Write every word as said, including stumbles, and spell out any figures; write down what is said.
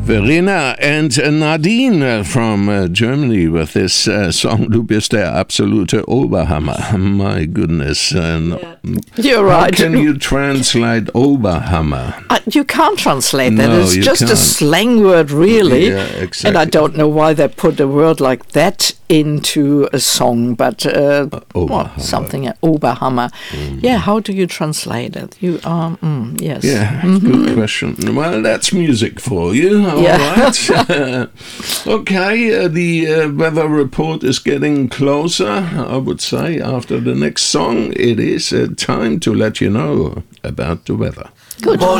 Verena and Nadine from uh, Germany with this uh, song, Du bist der absolute Oberhammer. My goodness. Uh, yeah. You're right. How can you translate Oberhammer? Uh, you can't translate that. No, it's you just can't. a slang word, really. Yeah, exactly. And I don't know why they put a word like that into a song, but uh, uh, well, something, uh, Oberhammer. Mm. Yeah, how do you translate it? You are, mm, yes. Yeah, mm-hmm. Good question. Well, that's music for you. All yeah. right. Okay, uh, the uh, weather report is getting closer, I would say. After the next song, it is uh, time to let you know about the weather. Good. Bonjour,